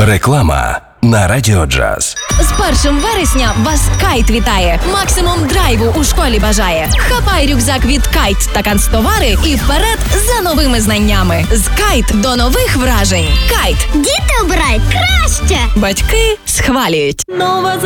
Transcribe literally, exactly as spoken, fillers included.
Реклама на Радіо Джаз. З першим вересня вас Кайт вітає. Максимум драйву у школі бажає. Хапай рюкзак від Кайт та канцтовари і вперед за новими знаннями. З Кайт до нових вражень. Кайт. Діти обирають краще. Батьки схвалюють. Нова